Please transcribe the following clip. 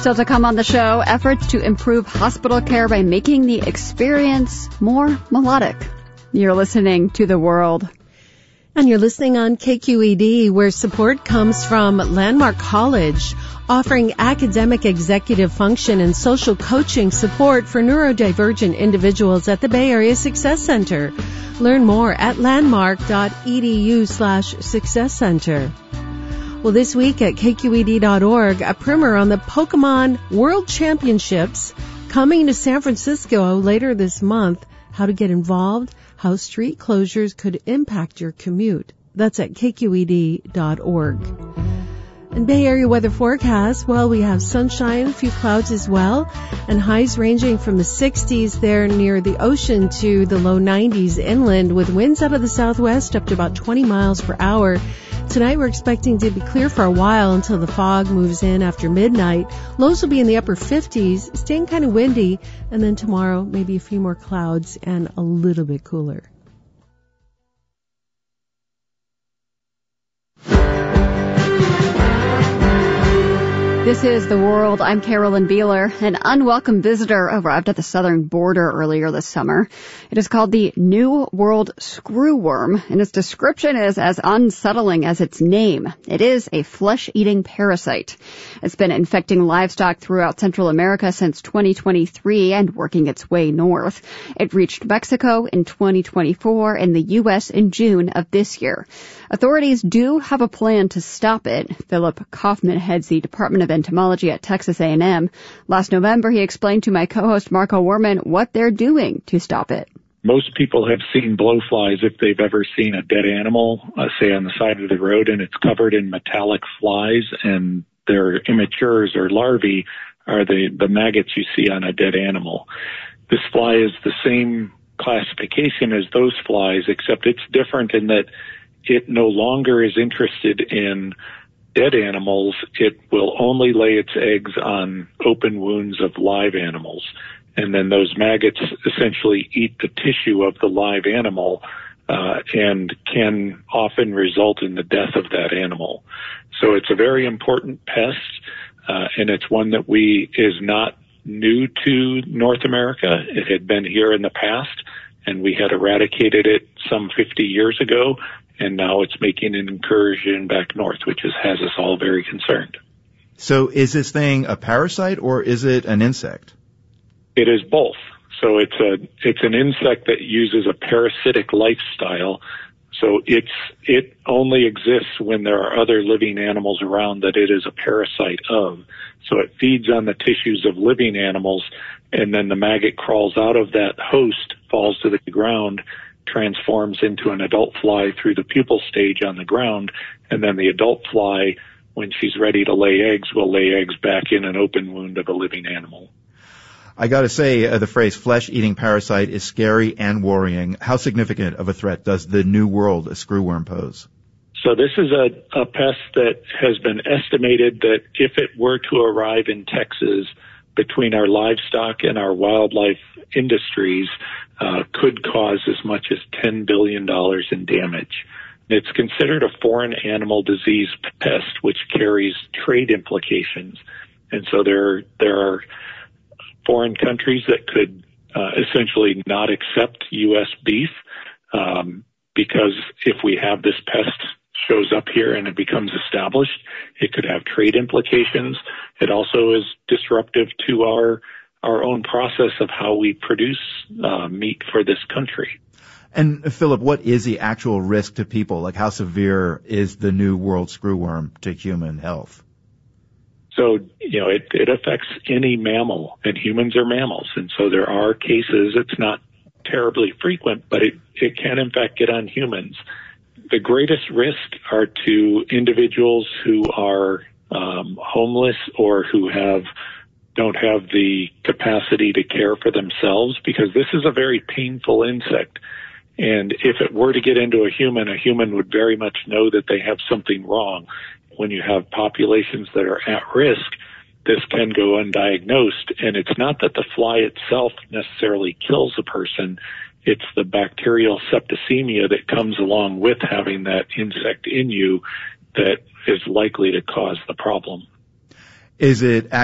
Still to come on the show, efforts to improve hospital care by making the experience more melodic. You're listening to The World. And you're listening on KQED, where support comes from Landmark College, offering academic executive function and social coaching support for neurodivergent individuals at the Bay Area Success Center. Learn more at landmark.edu/success center. Well, this week at KQED.org, a primer on the Pokemon World Championships coming to San Francisco later this month, how to get involved, how street closures could impact your commute. That's at KQED.org. And Bay Area weather forecast, well, we have sunshine, a few clouds as well, and highs ranging from the 60s there near the ocean to the low 90s inland, with winds out of the southwest up to about 20 miles per hour. Tonight we're expecting to be clear for a while until the fog moves in after midnight. Lows will be in the upper 50s, staying kind of windy, and then tomorrow maybe a few more clouds and a little bit cooler. This is The World. I'm Carolyn Beeler. An unwelcome visitor arrived at the southern border earlier this summer. It is called the New World Screwworm, and its description is as unsettling as its name. It is a flesh-eating parasite. It's been infecting livestock throughout Central America since 2023 and working its way north. It reached Mexico in 2024 and the U.S. in June of this year. Authorities do have a plan to stop it. Philip Kaufman heads the Department of Entomology at Texas A&M. Last November, he explained to my co-host Marco Werman what they're doing to stop it. Most people have seen blowflies if they've ever seen a dead animal, say on the side of the road, and it's covered in metallic flies, and their immatures or larvae are the maggots you see on a dead animal. This fly is the same classification as those flies, except it's different in that it no longer is interested in dead animals. It will only lay its eggs on open wounds of live animals. And then those maggots essentially eat the tissue of the live animal and can often result in the death of that animal. So it's a very important pest, and it's one that is not new to North America. It had been here in the past, and we had eradicated it some 50 years ago. And now it's making an incursion back north, which has us all very concerned. So is this thing a parasite or is it an insect? It is both. So it's an insect that uses a parasitic lifestyle. So it only exists when there are other living animals around that it is a parasite of. So it feeds on the tissues of living animals, and then the maggot crawls out of that host, falls to the ground, transforms into an adult fly through the pupal stage on the ground, and then the adult fly, when she's ready to lay eggs, will lay eggs back in an open wound of a living animal. I got to say, the phrase flesh-eating parasite is scary and worrying. How significant of a threat does the New World screwworm pose? So this is a pest that has been estimated that if it were to arrive in Texas, between our livestock and our wildlife industries, could cause as much as $10 billion in damage. It's considered a foreign animal disease pest, which carries trade implications. And so there are foreign countries that could essentially not accept U.S. beef because if we have this pest shows up here and it becomes established, it could have trade implications. It also is disruptive to our own process of how we produce meat for this country. And Philip, what is the actual risk to people? Like, how severe is the New World screwworm to human health? So, it affects any mammal, and humans are mammals. And so there are cases, it's not terribly frequent, but it can in fact get on humans. The greatest risk are to individuals who are homeless or who don't have the capacity to care for themselves, because this is a very painful insect. And if it were to get into a human would very much know that they have something wrong. When you have populations that are at risk, this can go undiagnosed. And it's not that the fly itself necessarily kills a person. It's the bacterial septicemia that comes along with having that insect in you that is likely to cause the problem. Is it